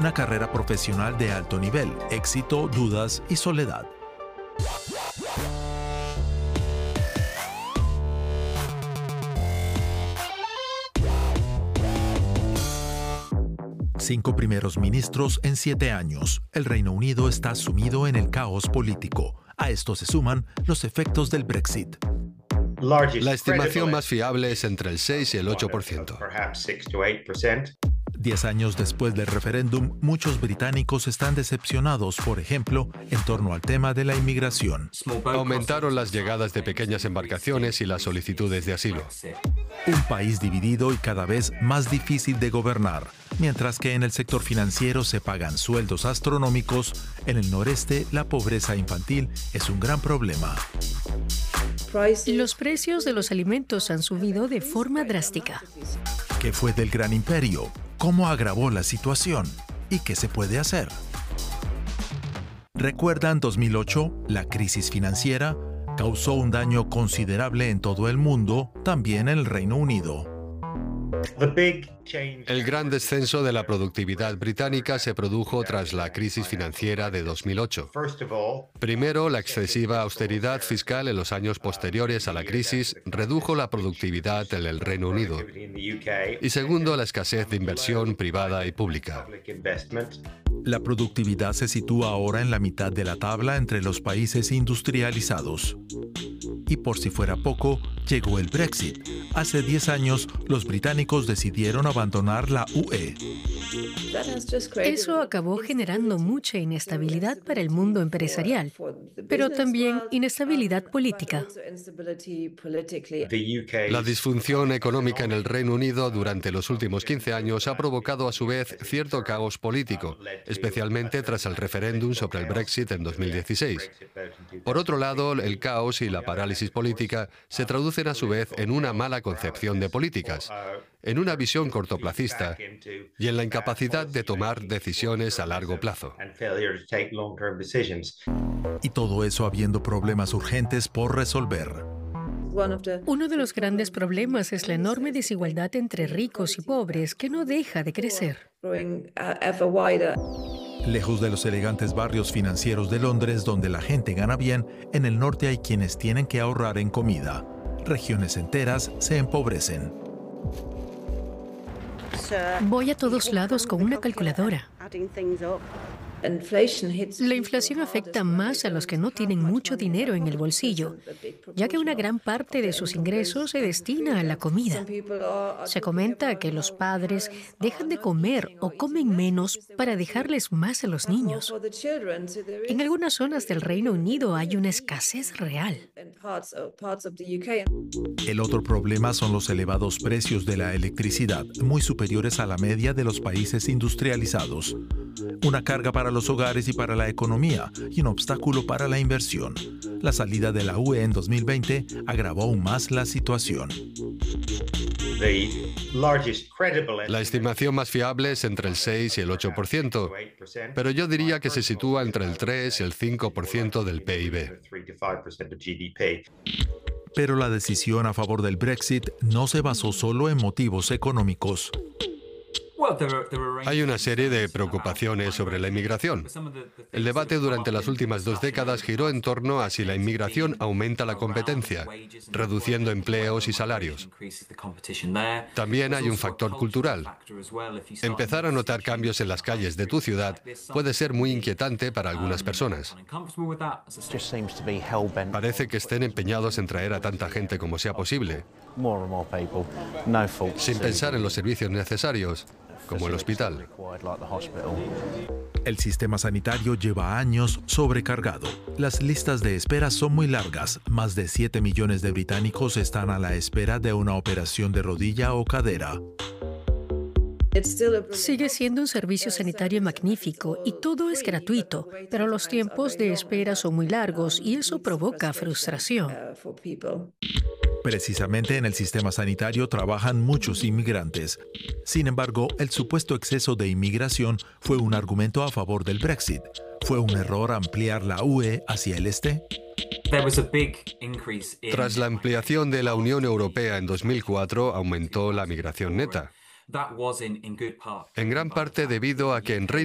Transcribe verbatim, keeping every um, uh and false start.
una carrera profesional de alto nivel, éxito, dudas y soledad. Cinco primeros ministros en siete años. El Reino Unido está sumido en el caos político. A esto se suman los efectos del Brexit. La estimación más fiable es entre el seis y el ocho por ciento. Diez años después del referéndum, muchos británicos están decepcionados, por ejemplo, en torno al tema de la inmigración. Aumentaron las llegadas de pequeñas embarcaciones y las solicitudes de asilo. Un país dividido y cada vez más difícil de gobernar. Mientras que en el sector financiero se pagan sueldos astronómicos, en el noreste la pobreza infantil es un gran problema. Los precios de los alimentos han subido de forma drástica. ¿Qué fue del gran imperio? ¿Cómo agravó la situación? ¿Y qué se puede hacer? ¿Recuerdan dos mil ocho? La crisis financiera causó un daño considerable en todo el mundo, también en el Reino Unido. El gran descenso de la productividad británica se produjo tras la crisis financiera de dos mil ocho. Primero, la excesiva austeridad fiscal en los años posteriores a la crisis redujo la productividad en el Reino Unido. Y segundo, la escasez de inversión privada y pública. La productividad se sitúa ahora en la mitad de la tabla entre los países industrializados. Y por si fuera poco, llegó el Brexit. Hace diez años, los británicos decidieron abandonar la U E. Eso acabó generando mucha inestabilidad para el mundo empresarial, pero también inestabilidad política. La disfunción económica en el Reino Unido durante los últimos quince años ha provocado a su vez cierto caos político, especialmente tras el referéndum sobre el Brexit en dos mil dieciséis. Por otro lado, el caos y la parálisis política se traducen a su vez en una mala concepción de políticas, en una visión cortoplacista y en la incapacidad de tomar decisiones a largo plazo. Y todo eso habiendo problemas urgentes por resolver. Uno de los grandes problemas es la enorme desigualdad entre ricos y pobres que no deja de crecer. Lejos de los elegantes barrios financieros de Londres, donde la gente gana bien, en el norte hay quienes tienen que ahorrar en comida. Regiones enteras se empobrecen. Voy a todos lados con una calculadora. La inflación afecta más a los que no tienen mucho dinero en el bolsillo, ya que una gran parte de sus ingresos se destina a la comida. Se comenta que los padres dejan de comer o comen menos para dejarles más a los niños. En algunas zonas del Reino Unido hay una escasez real. El otro problema son los elevados precios de la electricidad, muy superiores a la media de los países industrializados. Una carga para los hogares y para la economía, y un obstáculo para la inversión. La salida de la U E en dos mil veinte agravó aún más la situación. La estimación más fiable es entre el seis y el ocho por ciento, pero yo diría que se sitúa entre el tres y el cinco por ciento del P I B. Pero la decisión a favor del Brexit no se basó solo en motivos económicos. Hay una serie de preocupaciones sobre la inmigración. El debate durante las últimas dos décadas giró en torno a si la inmigración aumenta la competencia, reduciendo empleos y salarios. También hay un factor cultural. Empezar a notar cambios en las calles de tu ciudad puede ser muy inquietante para algunas personas. Parece que estén empeñados en traer a tanta gente como sea posible, sin pensar en los servicios necesarios, como el hospital. El sistema sanitario lleva años sobrecargado. Las listas de espera son muy largas. Más de siete millones de británicos están a la espera de una operación de rodilla o cadera. Sigue siendo un servicio sanitario magnífico y todo es gratuito, pero los tiempos de espera son muy largos y eso provoca frustración. Precisamente en el sistema sanitario trabajan muchos inmigrantes. Sin embargo, el supuesto exceso de inmigración fue un argumento a favor del Brexit. ¿Fue un error ampliar la U E hacia el este? Tras la ampliación de la Unión Europea en dos mil cuatro, aumentó la migración neta. En gran parte debido a que en Reino